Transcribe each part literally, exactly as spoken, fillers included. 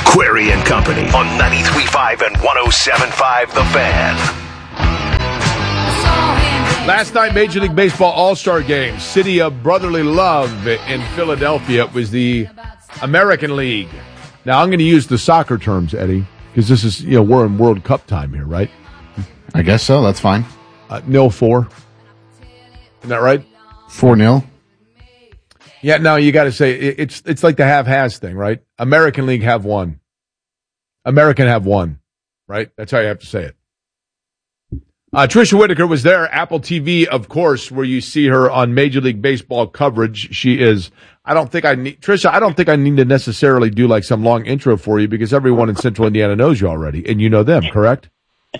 Query and Company on ninety-three point five and one oh seven point five The Fan. Last night, Major League Baseball All-Star Game, City of Brotherly Love in Philadelphia. It was the American League. Now, I'm going to use the soccer terms, Eddie, because this is, you know, we're in World Cup time here, right? I guess so. That's fine. Uh, nil four. Isn't that right? four nil. Yeah, no, you got to say, it, it's it's like the have-has thing, right? American League have won. American have won, right? That's how you have to say it. Uh, Tricia Whitaker was there, Apple T V, of course, where you see her on Major League Baseball coverage. She is, I don't think I need, Tricia, I don't think I need to necessarily do like some long intro for you because everyone in Central Indiana knows you already, and you know them, correct?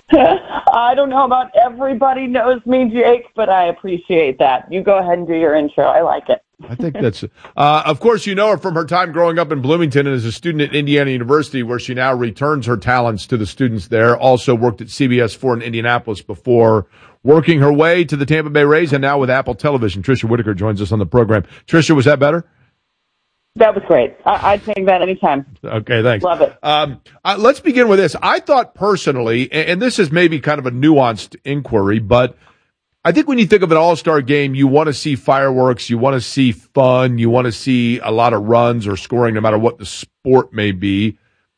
I don't know about everybody knows me, Jake, but I appreciate that. You go ahead and do your intro. I like it. I think that's, uh, of course, you know her from her time growing up in Bloomington and as a student at Indiana University, where she now returns her talents to the students there. Also worked at C B S four in Indianapolis before working her way to the Tampa Bay Rays and now with Apple Television. Tricia Whitaker joins us on the program. Tricia, was that better? That was great. I- I'd take that anytime. Okay, thanks. Love it. Um, uh, let's begin with this. I thought personally, and, and this is maybe kind of a nuanced inquiry, but I think when you think of an all-star game, you want to see fireworks, you want to see fun, you want to see a lot of runs or scoring no matter what the sport may be.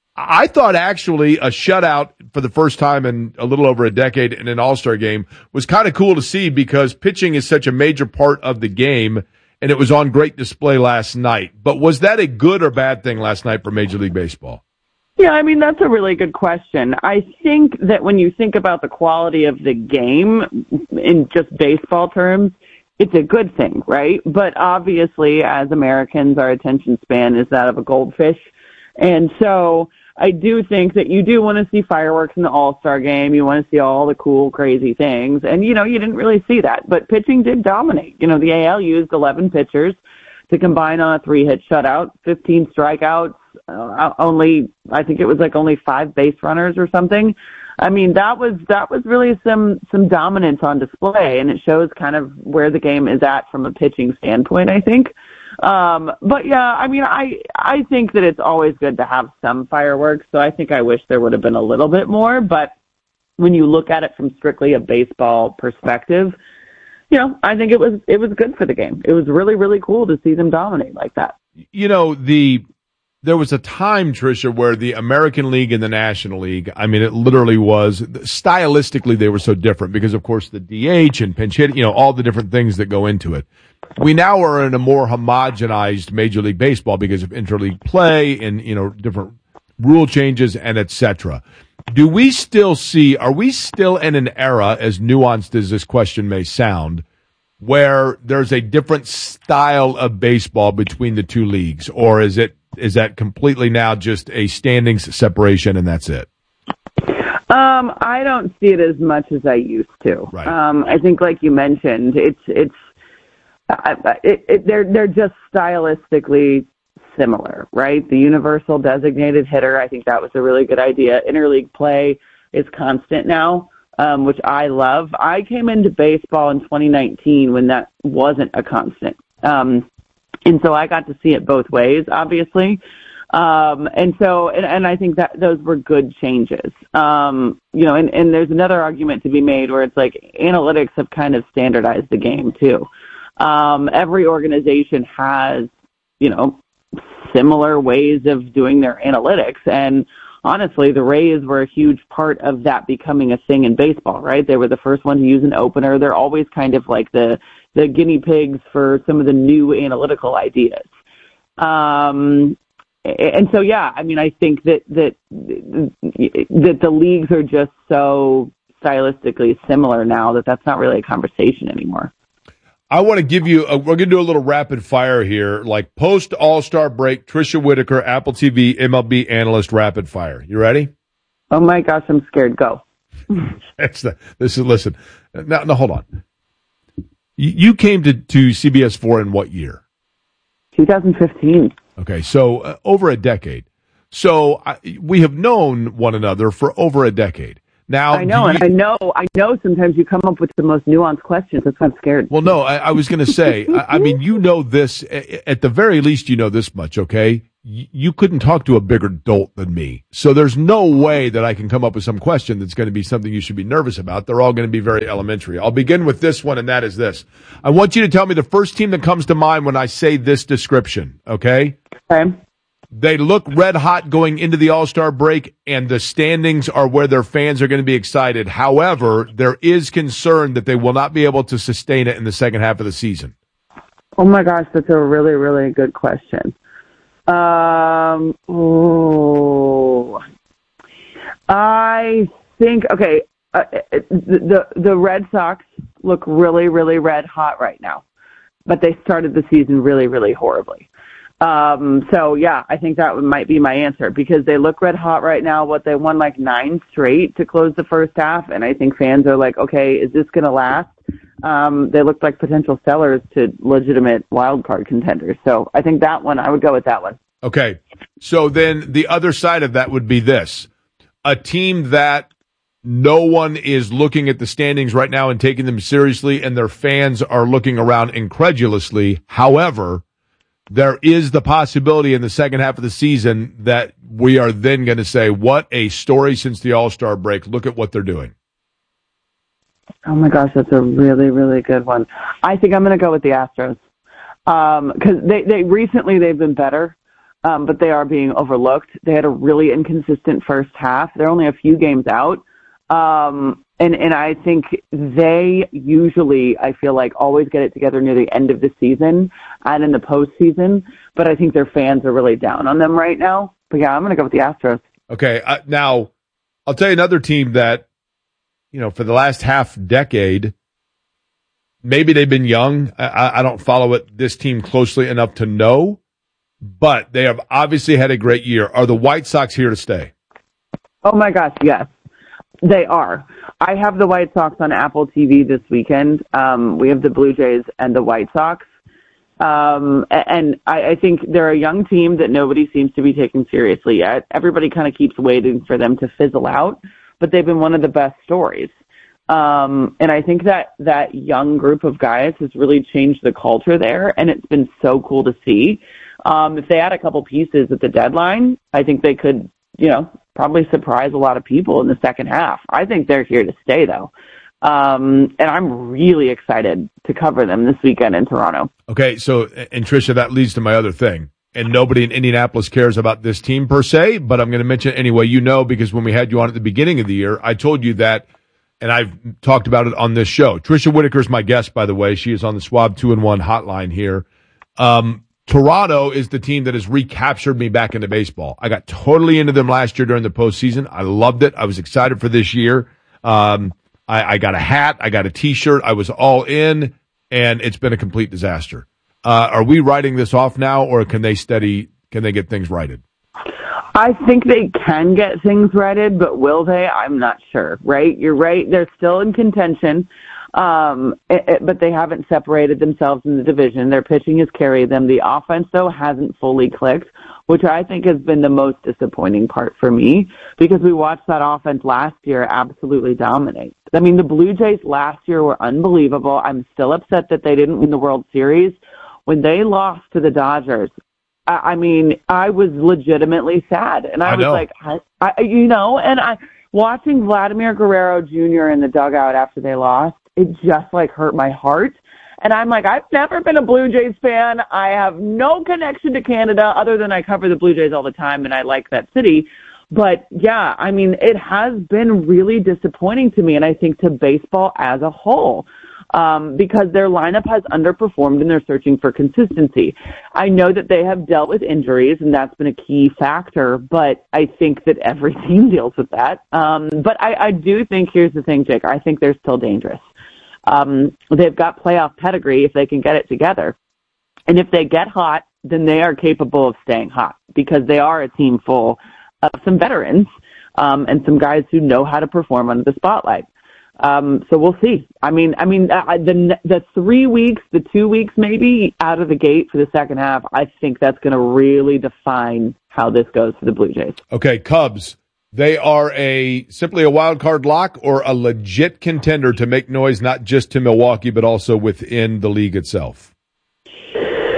I thought actually a shutout for the first time in a little over a decade in an all-star game was kind of cool to see because pitching is such a major part of the game, and it was on great display last night. But was that a good or bad thing last night for Major League Baseball? Yeah, I mean, that's a really good question. I think that when you think about the quality of the game in just baseball terms, it's a good thing, right? But obviously, as Americans, our attention span is that of a goldfish. And so I do think that you do want to see fireworks in the All-Star game. You want to see all the cool, crazy things. And, you know, you didn't really see that. But pitching did dominate. You know, the A L used eleven pitchers to combine on a three-hit shutout, fifteen strikeouts, uh, only, I think it was like only five base runners or something. I mean, that was, that was really some, some dominance on display, and it shows kind of where the game is at from a pitching standpoint, I think. Um, but yeah, I mean, I, I think that it's always good to have some fireworks, so I think I wish there would have been a little bit more, but when you look at it from strictly a baseball perspective, you know, I think it was, it was good for the game. It was really, really cool to see them dominate like that. You know, the, there was a time, Tricia, where the American League and the National League, I mean, it literally was, stylistically, they were so different because, of course, the D H and pinch hit, you know, all the different things that go into it. We now are in a more homogenized Major League Baseball because of interleague play and, you know, different rule changes and et cetera. Do we still see, are we still in an era, as nuanced as this question may sound, where there's a different style of baseball between the two leagues? Or is it, is that completely now just a standings separation and that's it? Um, I don't see it as much as I used to. Right. Um, I think, like you mentioned, it's, it's, I, it, it, they're, they're just stylistically similar, right? The universal designated hitter, I think that was a really good idea. Interleague play is constant now, um, which I love. I came into baseball in twenty nineteen when that wasn't a constant. Um, and so I got to see it both ways, obviously. Um, and so, and, and I think that those were good changes. Um, you know, and, and there's another argument to be made where it's like analytics have kind of standardized the game too. Um, every organization has, you know, similar ways of doing their analytics. And honestly, the Rays were a huge part of that becoming a thing in baseball, right? They were the first one to use an opener. They're always kind of like the, the guinea pigs for some of the new analytical ideas. Um, and so, yeah, I mean, I think that, that, that the leagues are just so stylistically similar now that that's not really a conversation anymore. I want to give you, a, we're going to do a little rapid fire here, like post All-Star break, Tricia Whitaker, Apple T V, M L B analyst, rapid fire. You ready? Oh my gosh, I'm scared. Go. That's the, this is, listen, now, now hold on. You, you came to, to C B S four in what year? twenty fifteen. Okay, so uh, over a decade. So uh, we have known one another for over a decade. Now, I know, you, and I know, I know sometimes you come up with the most nuanced questions. That's why I'm scared. Well, no, I, I was going to say, I, I mean, you know this, at the very least, you know this much, okay? y- you couldn't talk to a bigger dolt than me. So there's no way that I can come up with some question that's going to be something you should be nervous about. They're all going to be very elementary. I'll begin with this one, and that is this. I want you to tell me the first team that comes to mind when I say this description, okay? Okay. They look red hot going into the All-Star break, and the standings are where their fans are going to be excited. However, there is concern that they will not be able to sustain it in the second half of the season. Oh my gosh, that's a really, really good question. Um, ooh. I think, okay, uh, the, the Red Sox look really, really red hot right now, but they started the season really, really horribly. Um, so yeah, I think that might be my answer because they look red hot right now. What they won like nine straight to close the first half. And I think fans are like, okay, is this going to last? Um, they looked like potential sellers to legitimate wild card contenders. So I think that one, I would go with that one. Okay. So then the other side of that would be this, a team that no one is looking at the standings right now and taking them seriously, and their fans are looking around incredulously. However, there is the possibility in the second half of the season that we are then going to say, what a story since the All-Star break. Look at what they're doing. Oh, my gosh, that's a really, really good one. I think I'm going to go with the Astros because um, they, they recently they've been better, um, but they are being overlooked. They had a really inconsistent first half. They're only a few games out. Um, and, and I think they usually, I feel like, always get it together near the end of the season and in the postseason. But I think their fans are really down on them right now. But, yeah, I'm going to go with the Astros. Okay. Uh, now, I'll tell you another team that, you know, for the last half decade, maybe they've been young. I, I don't follow it, this team closely enough to know. But they have obviously had a great year. Are the White Sox here to stay? Oh, my gosh, yes. They are. I have the White Sox on Apple T V this weekend. Um, we have the Blue Jays and the White Sox. Um, and I, I think they're a young team that nobody seems to be taking seriously yet. Everybody kind of keeps waiting for them to fizzle out, but they've been one of the best stories. Um, and I think that that young group of guys has really changed the culture there, and it's been so cool to see. Um, if they add a couple pieces at the deadline, I think they could, you know, probably surprise a lot of people in the second half. I think they're here to stay, though. Um, and I'm really excited to cover them this weekend in Toronto. Okay, so, and Tricia, that leads to my other thing. And nobody in Indianapolis cares about this team per se, but I'm going to mention it anyway. You know, because when we had you on at the beginning of the year, I told you that, and I've talked about it on this show. Tricia Whitaker's my guest, by the way. She is on the Schwab two and one hotline here. Um, Toronto is the team that has recaptured me back into baseball. I got totally into them last year during the postseason. I loved it. I was excited for this year. Um, I, I got a hat. I got a T-shirt. I was all in, and it's been a complete disaster. Uh, are we writing this off now, or can they steady? Can they get things righted? I think they can get things righted, but will they? I'm not sure, right? You're right. They're still in contention. Um, it, it, but they haven't separated themselves in the division. Their pitching has carried them. The offense, though, hasn't fully clicked, which I think has been the most disappointing part for me because we watched that offense last year absolutely dominate. I mean, the Blue Jays last year were unbelievable. I'm still upset that they didn't win the World Series. When they lost to the Dodgers, I, I mean, I was legitimately sad. And I, I was know. like, I, I, you know, and I watching Vladimir Guerrero Junior in the dugout after they lost, it just like hurt my heart. And I'm like, I've never been a Blue Jays fan. I have no connection to Canada other than I cover the Blue Jays all the time and I like that city. But yeah, I mean, it has been really disappointing to me and I think to baseball as a whole. Um, because their lineup has underperformed and they're searching for consistency. I know that they have dealt with injuries and that's been a key factor, but I think that every team deals with that. Um, but I, I do think, here's the thing, Jake, I think they're still dangerous. Um, they've got playoff pedigree if they can get it together. And if they get hot, then they are capable of staying hot because they are a team full of some veterans um, and some guys who know how to perform under the spotlight. Um, so we'll see. I mean, I mean, uh, the the three weeks, the two weeks maybe out of the gate for the second half, I think that's going to really define how this goes for the Blue Jays. Okay, Cubs. They are a simply a wild card lock or a legit contender to make noise, not just to Milwaukee, but also within the league itself.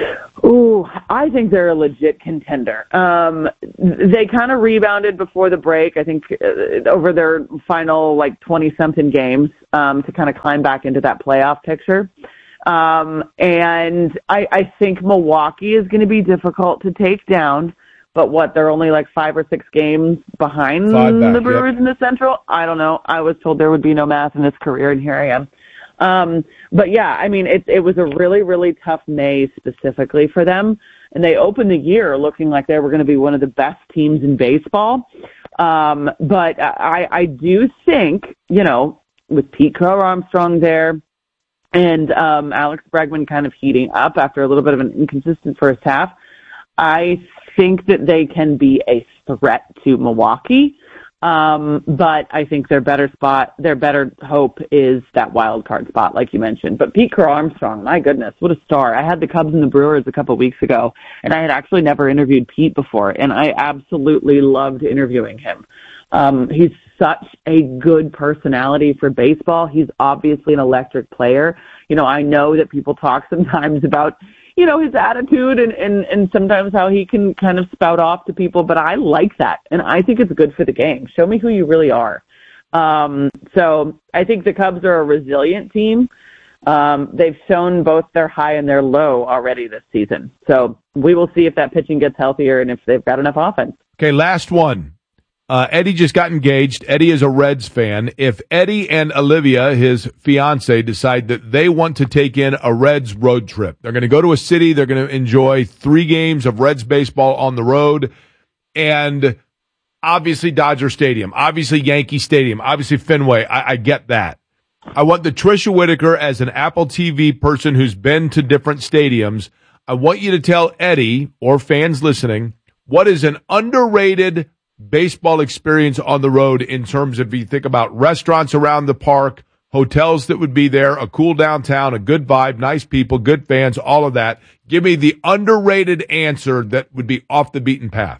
Ooh, I think they're a legit contender. Um, they kind of rebounded before the break, I think, uh, over their final, like, twenty-something games um, to kind of climb back into that playoff picture. Um, and I, I think Milwaukee is going to be difficult to take down. But what, they're only like five or six games behind back, the Brewers yep. in the Central? I don't know. I was told there would be no math in this career, and here I am. Um, but yeah, I mean, it, it was a really, really tough May specifically for them. And they opened the year looking like they were going to be one of the best teams in baseball. Um, but I, I do think, you know, with Pete Crow Armstrong there and um, Alex Bregman kind of heating up after a little bit of an inconsistent first half, I think that they can be a threat to Milwaukee. Um, but I think their better spot, their better hope is that wild card spot, like you mentioned. But Pete Crow Armstrong, my goodness, what a star. I had the Cubs and the Brewers a couple of weeks ago, and I had actually never interviewed Pete before, and I absolutely loved interviewing him. Um, he's such a good personality for baseball. He's obviously an electric player. You know, I know that people talk sometimes about, you know, his attitude and, and, and sometimes how he can kind of spout off to people, but I like that. And I think it's good for the game. Show me who you really are. Um, so I think the Cubs are a resilient team. Um, they've shown both their high and their low already this season. So we will see if that pitching gets healthier and if they've got enough offense. Okay, last one. Uh, Eddie just got engaged. Eddie is a Reds fan. If Eddie and Olivia, his fiance, decide that they want to take in a Reds road trip, they're going to go to a city, they're going to enjoy three games of Reds baseball on the road, and obviously Dodger Stadium, obviously Yankee Stadium, obviously Fenway. I, I get that. I want the Tricia Whitaker as an Apple T V person who's been to different stadiums. I want you to tell Eddie, or fans listening, what is an underrated baseball experience on the road in terms of, you think about restaurants around the park, hotels that would be there, a cool downtown, a good vibe, nice people, good fans, all of that. Give me the underrated answer that would be off the beaten path.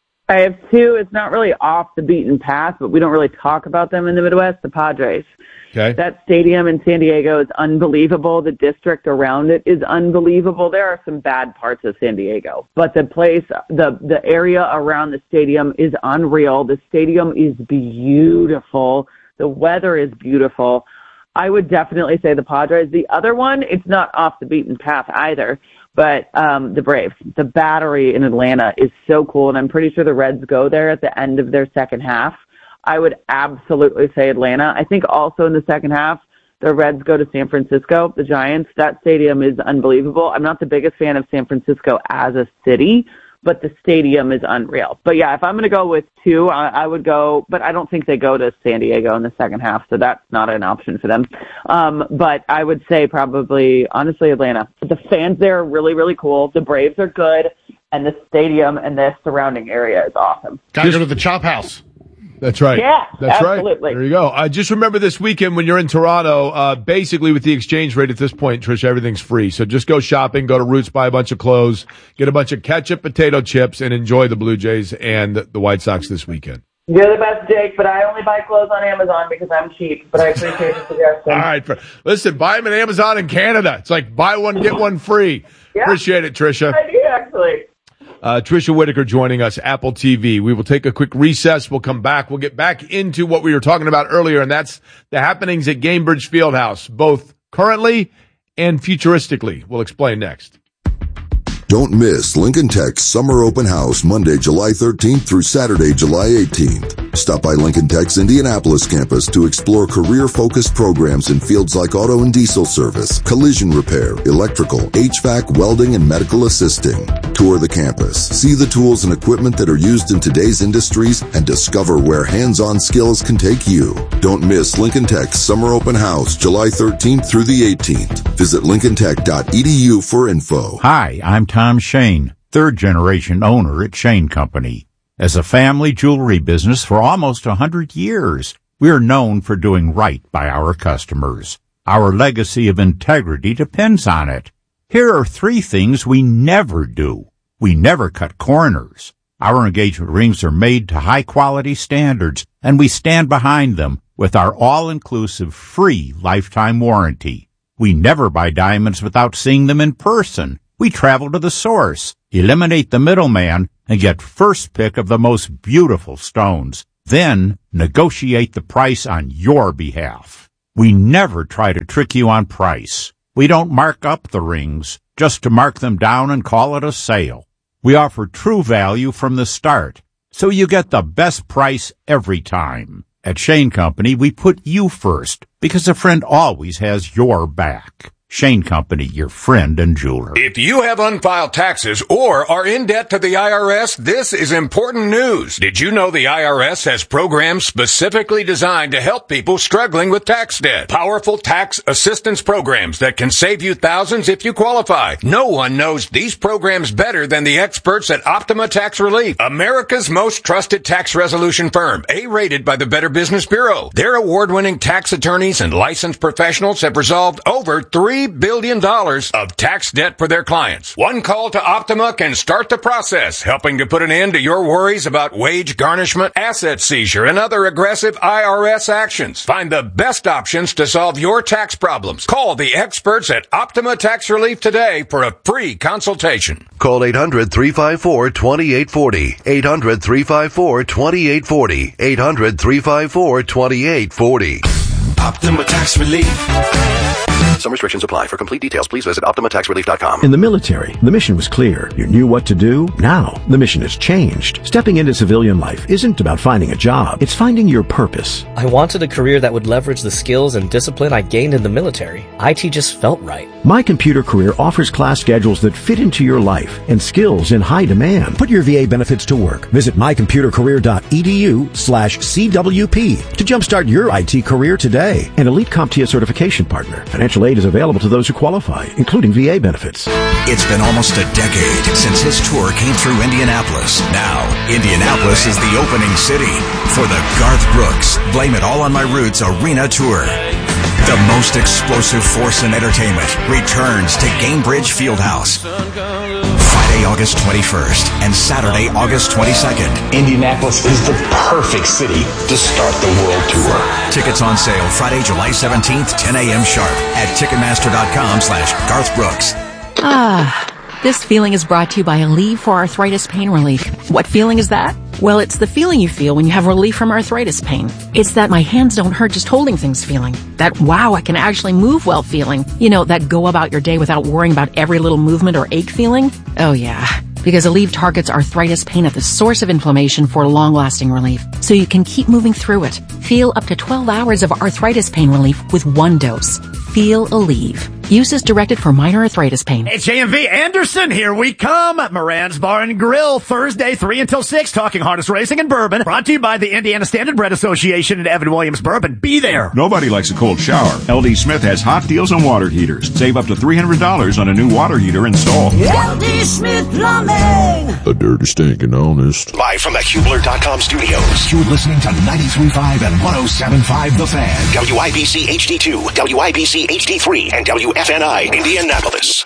I have two. It's not really off the beaten path, but we don't really talk about them in the Midwest, the Padres. Okay. That stadium in San Diego is unbelievable. The district around it is unbelievable. There are some bad parts of San Diego, but the place, the, the area around the stadium is unreal. The stadium is beautiful. The weather is beautiful. I would definitely say the Padres. The other one, it's not off the beaten path either, but um, the Braves. The Battery in Atlanta is so cool, and I'm pretty sure the Reds go there at the end of their second half. I would absolutely say Atlanta. I think also in the second half, the Reds go to San Francisco, the Giants. That stadium is unbelievable. I'm not the biggest fan of San Francisco as a city, but the stadium is unreal. But yeah, if I'm going to go with two, I, I would go, but I don't think they go to San Diego in the second half, so that's not an option for them. Um, but I would say probably, honestly, Atlanta. The fans there are really, really cool. The Braves are good, and the stadium and the surrounding area is awesome. Gotta go to the Chop House. That's right. Yeah, That's absolutely. right. There you go. Uh, just remember this weekend when you're in Toronto, uh, basically with the exchange rate at this point, Trish, everything's free. So just go shopping, go to Roots, buy a bunch of clothes, get a bunch of ketchup, potato chips, and enjoy the Blue Jays and the White Sox this weekend. You're the best, Jake, but I only buy clothes on Amazon because I'm cheap, but I appreciate the suggestion. All right. For, listen, buy them at Amazon in Canada. It's like buy one, get one free. Yeah. Appreciate it, Tricia. I do, actually. Uh, Tricia Whitaker joining us, Apple T V. We will take a quick recess. We'll come back. We'll get back into what we were talking about earlier, and that's the happenings at Gainbridge Fieldhouse, both currently and futuristically. We'll explain next. Don't miss Lincoln Tech's Summer Open House Monday, July thirteenth through Saturday, July eighteenth. Stop by Lincoln Tech's Indianapolis campus to explore career-focused programs in fields like auto and diesel service, collision repair, electrical, H V A C, welding, and medical assisting. Tour the campus, see the tools and equipment that are used in today's industries, and discover where hands-on skills can take you. Don't miss Lincoln Tech's Summer Open House, July thirteenth through the eighteenth. Visit lincoln tech dot e d u for info. Hi, I'm Tom Shane, third-generation owner at Shane Company. As a family jewelry business for almost a hundred years, we're known for doing right by our customers. Our legacy of integrity depends on it. Here are three things we never do. We never cut corners. Our engagement rings are made to high-quality standards, and we stand behind them with our all-inclusive free lifetime warranty. We never buy diamonds without seeing them in person. We travel to the source, eliminate the middleman, and get first pick of the most beautiful stones. Then negotiate the price on your behalf. We never try to trick you on price. We don't mark up the rings just to mark them down and call it a sale. We offer true value from the start, so you get the best price every time. At Shane Company, we put you first because a friend always has your back. Shane Company, your friend and jeweler. If you have unfiled taxes or are in debt to the I R S, this is important news. Did you know the I R S has programs specifically designed to help people struggling with tax debt? Powerful tax assistance programs that can save you thousands if you qualify. No one knows these programs better than the experts at Optima Tax Relief, America's most trusted tax resolution firm, A-rated by the Better Business Bureau. Their award-winning tax attorneys and licensed professionals have resolved over three billion dollars of tax debt for their clients. One call to Optima can start the process, helping to put an end to your worries about wage garnishment, asset seizure, and other aggressive I R S actions. Find the best options to solve your tax problems. Call the experts at Optima Tax Relief today for a free consultation. Call eight hundred, three five four, two eight four zero. eight hundred, three five four, two eight four zero. eight hundred, three five four, two eight four zero. Optima Tax Relief. Some restrictions apply. For complete details, please visit optima tax relief dot com. In the military, the mission was clear. You knew what to do. Now, the mission has changed. Stepping into civilian life isn't about finding a job. It's finding your purpose. I wanted a career that would leverage the skills and discipline I gained in the military. I T just felt right. My Computer Career offers class schedules that fit into your life and skills in high demand. Put your V A benefits to work. Visit my computer career dot e d u slash C W P to jumpstart your I T career today. An Elite CompTIA certification partner. Financial aid is available to those who qualify, including V A benefits. It's been almost a decade since his tour came through Indianapolis. Now, Indianapolis is the opening city for the Garth Brooks Blame It All on My Roots Arena Tour. The most explosive force in entertainment returns to Gainbridge Fieldhouse. Friday, August twenty-first and Saturday, August twenty-second. Indianapolis is the perfect city to start the world tour. Tickets on sale Friday, July seventeenth, ten a.m. sharp at Ticketmaster.com slash Garth Brooks. Ah, this feeling is brought to you by Aleve for Arthritis Pain Relief. What feeling is that? Well, it's the feeling you feel when you have relief from arthritis pain. It's that my hands don't hurt just holding things feeling. That wow, I can actually move well feeling. You know, that go about your day without worrying about every little movement or ache feeling. Oh yeah. Because Aleve targets arthritis pain at the source of inflammation for long-lasting relief, so you can keep moving through it. Feel up to twelve hours of arthritis pain relief with one dose. Feel Aleve. Use is directed for minor arthritis pain. It's J M V Anderson. Here we come. Moran's Bar and Grill, Thursday, three until six, talking harness racing and bourbon. Brought to you by the Indiana Standard Bread Association and Evan Williams Bourbon. Be there. Nobody likes a cold shower. L D Smith has hot deals on water heaters. Save up to three hundred dollars on a new water heater installed. L D Smith Plumbing. A dirty, stinking honest. Live from the Hubler dot com studios. You're listening to ninety-three point five and one oh seven point five The Fan. W I B C H D two, W I B C H D three, and W F N I Indianapolis.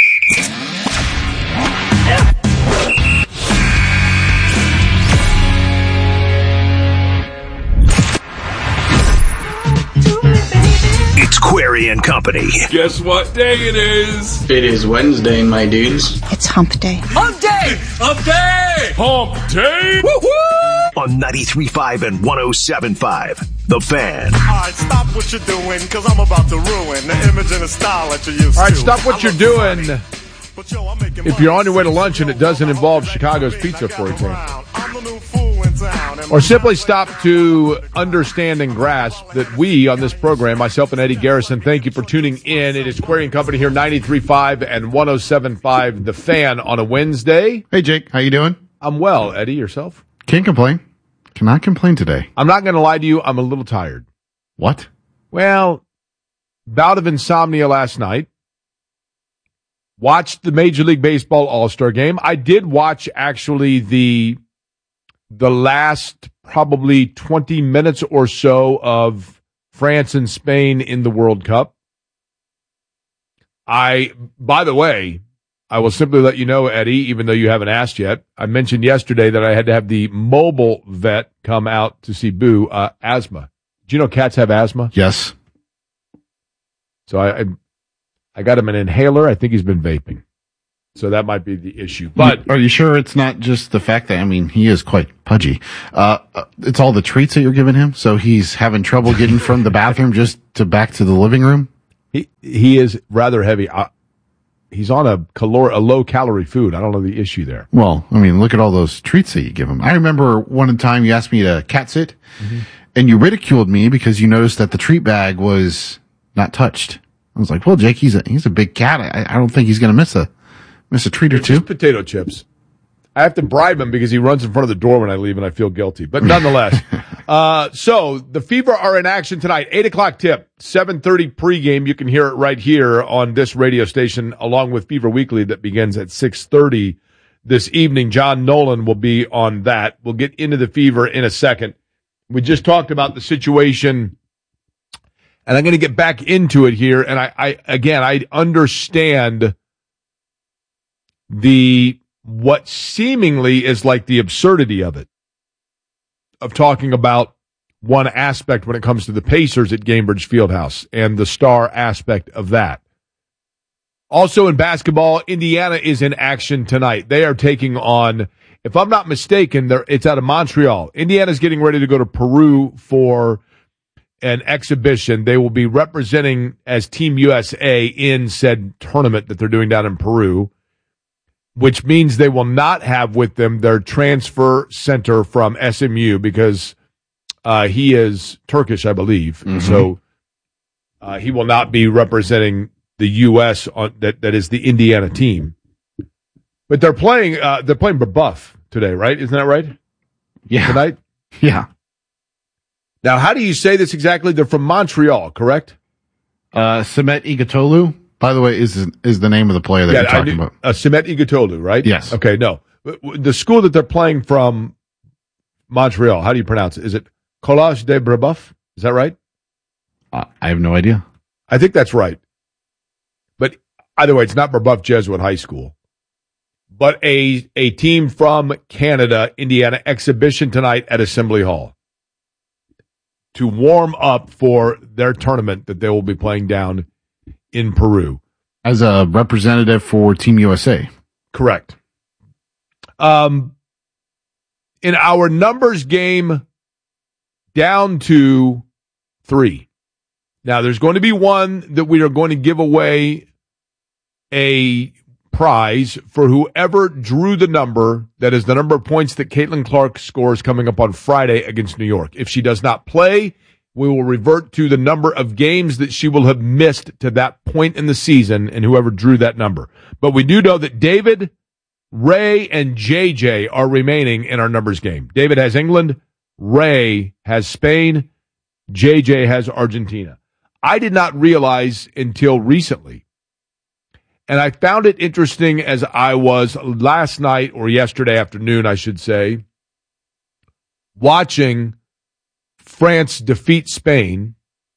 It's Query and Company. Guess what day it is? It is Wednesday, my dudes. It's hump day. Hump day! Hump day! Hump day! Woo-hoo! On ninety-three point five and one oh seven point five. The Fan. All right, stop what you're doing, because I'm about to ruin the image and the style that you used to. All right, stop what you're doing. If you're on your way to lunch and it doesn't involve Chicago's Pizza, for example. Or simply stop to understand and grasp that we on this program, myself and Eddie Garrison, thank you for tuning in. It is Query and Company here, ninety-three point five and one oh seven point five The Fan on a Wednesday. Hey, Jake, how you doing? I'm well. Eddie, yourself? Can't complain. Cannot complain today. I'm not going to lie to you. I'm a little tired. What? Well, bout of insomnia last night. Watched the Major League Baseball All-Star Game. I did watch, actually, the the last probably twenty minutes or so of France and Spain in the World Cup. I, by the way, I will simply let you know, Eddie, even though you haven't asked yet, I mentioned yesterday that I had to have the mobile vet come out to see Boo, uh, asthma. Do you know cats have asthma? Yes. So I, I, I got him an inhaler. I think he's been vaping. So that might be the issue. But are you sure it's not just the fact that, I mean, he is quite pudgy. Uh, it's all the treats that you're giving him. So he's having trouble getting from the bathroom just to back to the living room. He, he is rather heavy. Uh, he's on a calor, a low calorie food. I don't know the issue there. Well, I mean, look at all those treats that you give him. I remember one time you asked me to cat sit mm-hmm. and you ridiculed me because you noticed that the treat bag was not touched. I was like, well, Jake, he's a, he's a big cat. I, I don't think he's going to miss a, Miss a treat or it's two? Just potato chips. I have to bribe him because he runs in front of the door when I leave and I feel guilty. But nonetheless. uh, so the Fever are in action tonight. eight o'clock tip, seven thirty pregame. You can hear it right here on this radio station along with Fever Weekly that begins at six thirty this evening. John Nolan will be on that. We'll get into the Fever in a second. We just talked about the situation, and I'm going to get back into it here. And I, I again, I understand the what seemingly is like the absurdity of it, of talking about one aspect when it comes to the Pacers at Gainbridge Fieldhouse and the star aspect of that. Also in basketball, Indiana is in action tonight. They are taking on, if I'm not mistaken, it's out of Montreal. Indiana's getting ready to go to Peru for an exhibition. They will be representing as Team U S A in said tournament that they're doing down in Peru, which means they will not have with them their transfer center from S M U because uh, he is Turkish, I believe. Mm-hmm. So uh, he will not be representing the U S on, that that is the Indiana team. But they're playing uh, they're playing Brebeuf today, right? Isn't that right? Yeah. Tonight? Yeah. Now, how do you say this exactly? They're from Montreal, correct? Uh, Samet Igutolu. By the way, is is the name of the player that yeah, you're talking knew, about? Uh, Samet Igutolu, right? Yes. Okay, no. The school that they're playing from, Montreal, how do you pronounce it? Is it Collège de Brebeuf? Is that right? Uh, I have no idea. I think that's right. But either way, it's not Brebeuf Jesuit High School. But a, a team from Canada, Indiana, exhibition tonight at Assembly Hall to warm up for their tournament that they will be playing down in Peru. As a representative for Team U S A. Correct. Um, in our numbers game, down to three. Now, there's going to be one that we are going to give away a prize for whoever drew the number that is the number of points that Caitlin Clark scores coming up on Friday against New York. If she does not play, we will revert to the number of games that she will have missed to that point in the season and whoever drew that number. But we do know that David, Ray, and J J are remaining in our numbers game. David has England, Ray has Spain, J J has Argentina. I did not realize until recently, and I found it interesting as I was last night or yesterday afternoon, I should say, watching France defeat Spain,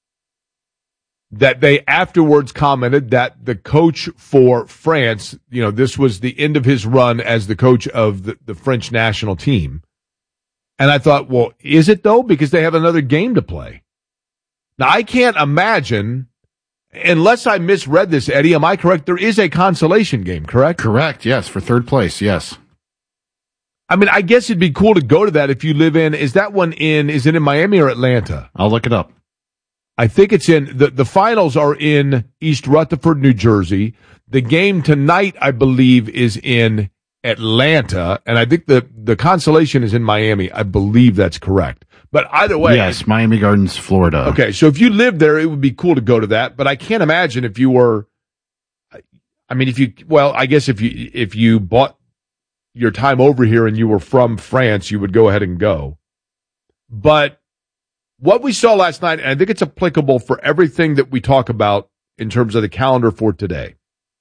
that they afterwards commented that the coach for France, you know, this was the end of his run as the coach of the, the French national team. And I thought, well, is it though? Because they have another game to play. Now, I can't imagine, unless I misread this, Eddie, am I correct? There is a consolation game, correct? Correct, yes, for third place, yes. I mean, I guess it'd be cool to go to that if you live in, is that one in, is it in Miami or Atlanta? I'll look it up. I think it's in, the, the finals are in East Rutherford, New Jersey. The game tonight, I believe, is in Atlanta, and I think the, the consolation is in Miami. I believe that's correct. But either way. Yes, Miami Gardens, Florida. Okay, so if you lived there, it would be cool to go to that, but I can't imagine if you were, I mean, if you, well, I guess if you, if you bought your time over here and you were from France, you would go ahead and go. But what we saw last night, and I think it's applicable for everything that we talk about in terms of the calendar for today.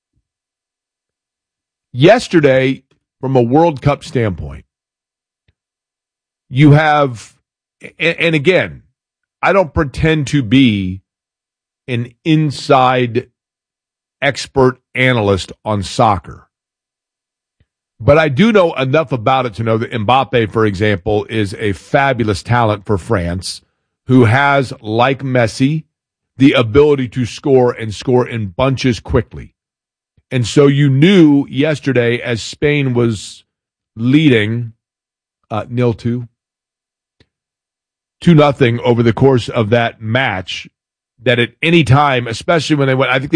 Yesterday, from a World Cup standpoint, you have, and again, I don't pretend to be an inside expert analyst on soccer. But I do know enough about it to know that Mbappe, for example, is a fabulous talent for France who has, like Messi, the ability to score and score in bunches quickly. And so you knew yesterday as Spain was leading uh, nil two, two nothing over the course of that match, that at any time, especially when they went, I think they